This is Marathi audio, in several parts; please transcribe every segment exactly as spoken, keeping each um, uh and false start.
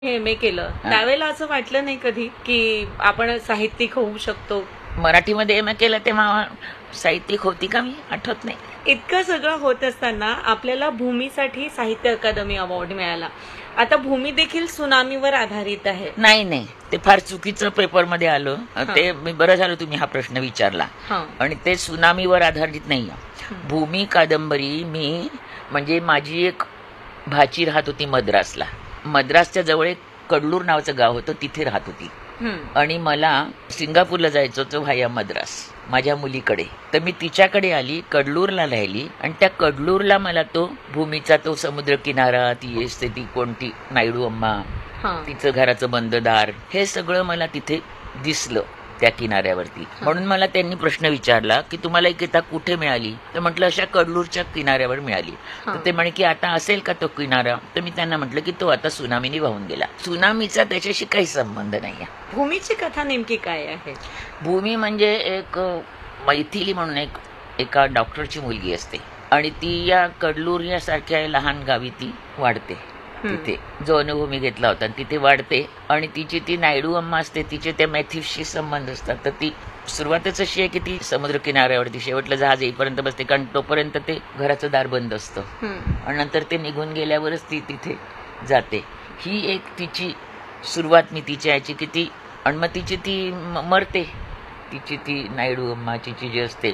एम ए केलं त्यावेळेला असं वाटलं नाही कधी की आपण साहित्यिक होऊ शकतो? मराठीमध्ये एम ए केलं तेव्हा साहित्यिक होती का मी आठवत नाही. इतकं सगळं होत असताना आपल्याला भूमीसाठी साहित्य अकादमी अवॉर्ड मिळाला. आता भूमी देखील सुनामीवर आधारित आहे. नाही नाही ते फार चुकीचं पेपरमध्ये आलं ते. मी बरं झालं तुम्ही हा प्रश्न विचारला. आणि ते सुनामीवर आधारित नाही. भूमी कादंबरी मी म्हणजे माझी एक भाची राहत होती मद्रासला. मद्रासच्या जवळ एक कडलूर नावाचं गाव होतं, तिथे राहत होती. आणि मला सिंगापूरला जायचं होतं व्हाया मद्रास माझ्या मुलीकडे. तर मी तिच्याकडे आली, कडलूरला राहिली. आणि त्या कडलूरला मला तो भूमीचा तो समुद्र किनारा, ती असते ती कोणती नायडू अम्मा, तिचं घराचं बंद दार, हे सगळं मला तिथे दिसलं त्या किनाऱ्यावरती. म्हणून मला त्यांनी प्रश्न विचारला की तुम्हाला ही किताब कुठे मिळाली? तर म्हटलं अशा कडलूरच्या किनाऱ्यावर मिळाली. तर ते म्हणे की आता असेल का तो किनारा? तर मी त्यांना म्हटलं की तो आता सुनामीने वाहून गेला. सुनामीचा त्याच्याशी काही संबंध नाही. भूमीची कथा नेमकी काय आहे? भूमी म्हणजे एक मैथिली म्हणून एक एका डॉक्टरची मुलगी असते आणि ती या कडलूर या सारख्या लहान गावी ती वाढते. तिथे जो अनुभव मी घेतला होता तिथे वाढते आणि तिची ती नायडू अम्मा असते, तिचे त्या मॅथ्यूसशी संबंध असतात. तर ती सुरुवातच अशी आहे की ती समुद्र किनाऱ्यावरती शेवटलं जहाज येईपर्यंत बसते, कारण तोपर्यंत ते घराचं दार बंद असतं आणि नंतर ते निघून गेल्यावरच ती तिथे जाते. ही एक तिची सुरुवात मी तिची यायची की ती आणि मग तिची ती मरते, तिची ती नायडू अम्माची जी असते.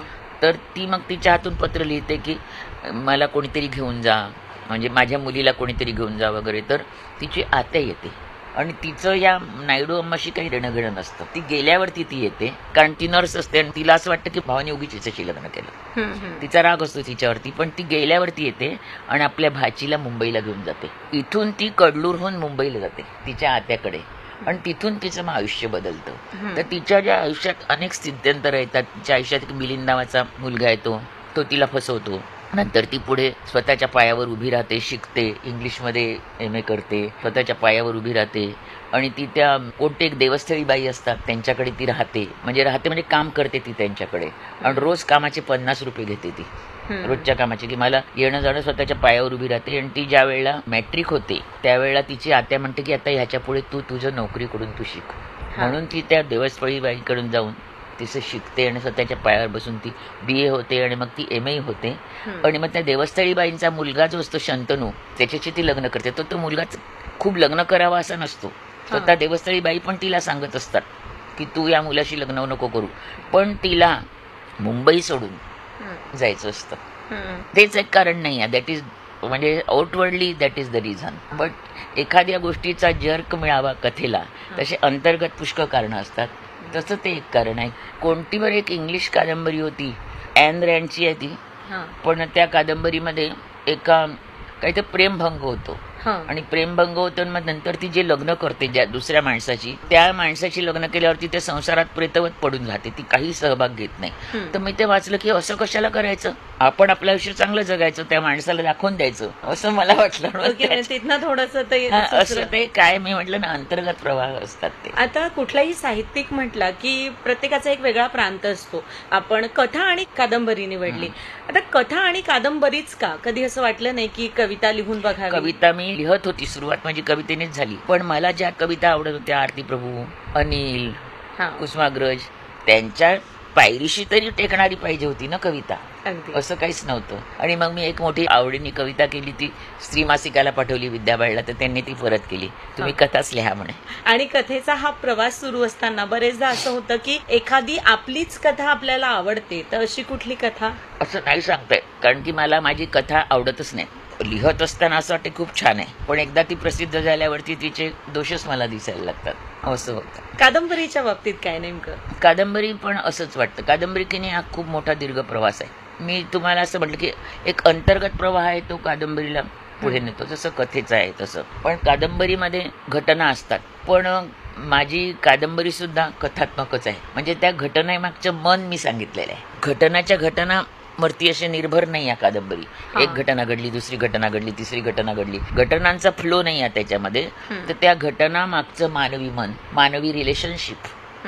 तर ती मग तिच्या हातून पत्र लिहिते की मला कोणीतरी घेऊन जा, म्हणजे माझ्या मुलीला कोणीतरी घेऊन जा वगैरे. तर तिची आत्या येते आणि तिचं या नायडू अम्माशी काही देणं नसतं. ती गेल्यावरती ती येते, कारण ती नर्स असते आणि तिला असं वाटतं की भावाने उगीच तिच्याशी लग्न केलं. तिचा राग असतो तिच्यावरती. पण ती गेल्यावरती येते आणि आपल्या भाचीला मुंबईला घेऊन जाते. इथून ती कडलूरहून मुंबईला जाते तिच्या आत्याकडे आणि तिथून तिचं मग आयुष्य बदलतं. तर तिच्या ज्या आयुष्यात अनेक स्थित्यंतर येतात. तिच्या आयुष्यात एक मिलिंद नावाचा मुलगा येतो, तो तिला फसवतो. नंतर ती पुढे स्वतःच्या पायावर उभी राहते, शिकते, इंग्लिशमध्ये एम ए करते, स्वतःच्या पायावर उभी राहते. आणि ती त्या कोणते एक देवस्थळी बाई असतात त्यांच्याकडे ती राहते, म्हणजे राहते म्हणजे काम करते ती त्यांच्याकडे. आणि रोज कामाचे पन्नास रुपये घेते ती, रोजच्या कामाचे, की मला येणं जाणं स्वतःच्या पायावर उभी राहते. आणि ती ज्या वेळेला मॅट्रिक होते त्यावेळेला तिची आत्या म्हणते की आता ह्याच्या पुढे तू तुझं नोकरीकडून तू शिक. म्हणून ती त्या देवस्थळी बाईकडून जाऊन तिचं शिकते आणि स्वतःच्या पायावर बसून ती बी ए होते आणि मग ती एम ए होते. आणि मग त्या देवस्थळी बाईंचा मुलगा जो असतो शंतनू, त्याच्याशी ती लग्न करते. तो तो मुलगा खूप लग्न करावा असा नसतो. स्वतः देवस्थळी बाई पण तिला सांगत असतात की तू या मुलाशी लग्न नको करू, पण तिला मुंबई सोडून जायचं असतं. तेच एक कारण नाही आहे. दॅट इज म्हणजे outwardly that is the reason. But एखाद्या गोष्टीचा जर्क मिळावा कथेला तसे अंतर्गत पुष्कळ कारणं असतात. तसं ते एक कारण आहे. कोणतीवर एक इंग्लिश कादंबरी होती, ॲन रँडची आहे ती, पण त्या कादंबरीमध्ये एका काही तर प्रेमभंग होतो आणि प्रेमभंग होतो. मग नंतर ती जे लग्न करते ज्या दुसऱ्या माणसाची, त्या माणसाची लग्न केल्यावरती ते संसारात प्रेतवत पडून राहते, ती काही सहभाग घेत नाही. तर मी ते वाचलं की असं कशाला करायचं, आपण आपलं आयुष्य चांगलं जगायचं, त्या माणसाला दाखवून द्यायचं असं मला वाटलं. तिथनं थोडंसं असं ते काय मी म्हटलं ना, अंतर्गत प्रवाह असतात ते. आता कुठलाही साहित्यिक म्हटला की प्रत्येकाचा एक वेगळा प्रांत असतो. आपण कथा आणि कादंबरी निवडली. आता कथा आणि कादंबरीच का? कधी असं वाटलं नाही की कविता लिहून बघा? कविता मी लिहत होती, सुरुवात माझी कवितेनेच झाली. पण मला ज्या कविता आवडत होत्या, आरती प्रभू, अनिल, कुसुमाग्रज, त्यांच्या पायरीशी तरी टेकणारी पाहिजे होती ना कविता, असं काहीच नव्हतं. आणि मग मी एक मोठी आवडीने कविता केली, ती स्त्री मासिकाला पाठवली विद्याबाळला, तर त्यांनी ती परत केली, तुम्ही कथाच लिहा म्हणे. आणि कथेचा हा प्रवास सुरू असताना बरेचदा असं होतं की एखादी आपलीच कथा आपल्याला आवडते, तर अशी कुठली कथा? असं नाही सांगताय, कारण की मला माझी कथा आवडतच नाही. लिहत असताना असं वाटते खूप छान आहे, पण एकदा ती प्रसिद्ध झाल्यावरती तिचे दोषच मला दिसायला लागतात, असं होतं. कादंबरीच्या बाबतीत काय नेमकं? कादंबरी पण असंच वाटतं. कादंबरी की नाही हा खूप मोठा दीर्घ प्रवास आहे. मी तुम्हाला असं म्हटलं की एक अंतर्गत प्रवाह आहे, तो कादंबरीला पुढे नेतो, जसं कथेचा आहे तसं. पण कादंबरीमध्ये घटना असतात, पण माझी कादंबरी सुद्धा कथात्मकच आहे. म्हणजे त्या घटनेमागचं मन मी सांगितलेलं आहे. घटनाच्या घटना वरती असे निर्भर नाही या कादंबरी. एक घटना घडली, दुसरी घटना घडली, तिसरी घटना घडली, घटनांचा फ्लो नाही आहे त्याच्यामध्ये. तर त्या घटना मागचं मानवी मन, मानवी रिलेशनशिप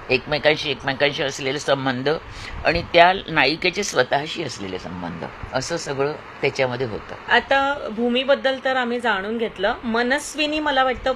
एकमेकांशी एकमेकांशी असलेले संबंध आणि त्या नायिकेचे स्वतःशी असलेले संबंध, असं सगळं त्याच्यामध्ये होतं. आता भूमीबद्दल तर आम्ही जाणून घेतलं. मनस्विनी मला वाटतं